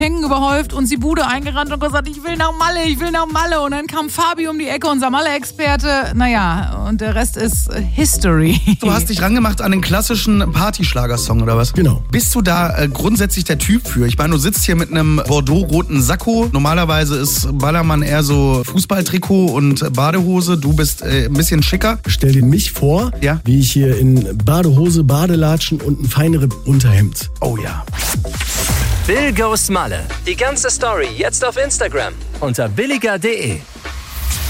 Hängen überhäuft und die Bude eingerannt und gesagt, ich will nach Malle. Und dann kam Fabi um die Ecke, unser Malle-Experte. Naja, und der Rest ist History. Du hast dich rangemacht an den klassischen Partyschlagersong, oder was? Genau. Bist du da grundsätzlich der Typ für? Ich meine, du sitzt hier mit einem Bordeaux-roten Sakko. Normalerweise ist Ballermann eher so Fußballtrikot und Badehose. Du bist ein bisschen schicker. Stell dir mich vor, Ja. wie ich hier in Badehose, Badelatschen und ein feineres Unterhemd. Oh ja. Bill Goes Malle. Die ganze Story jetzt auf Instagram unter billiger.de.